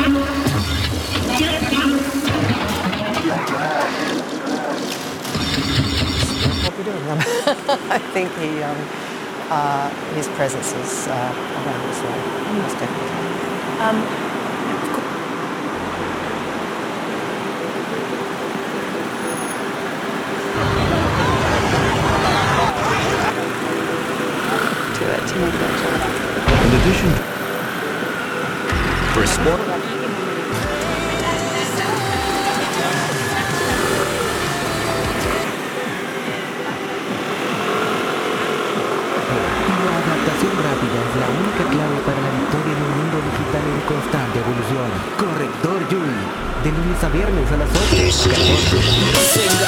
What we doing? I think his presence is around this way. Most definitely. To make that job. In addition, for sport. La adaptación rápida es la única clave para la victoria en un mundo digital en constante evolución. Corrector Yui, de lunes a viernes a las 8.